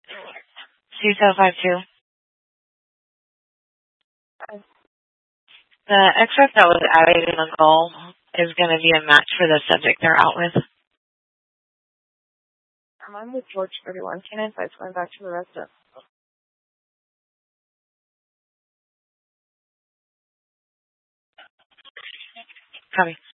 C752. The extract that was added in the goal is going to be a match for the subject they're out with. I'm with George 31. Canine 5 going back to the resident. Copy.